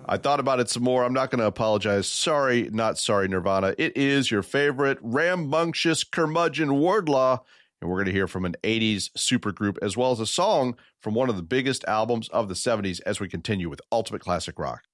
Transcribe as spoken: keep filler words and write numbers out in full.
I thought about it some more. I'm not going to apologize. Sorry, not sorry, Nirvana. It is your favorite rambunctious curmudgeon Wardlaw, and we're going to hear from an eighties supergroup as well as a song from one of the biggest albums of the seventies as we continue with Ultimate Classic Rock.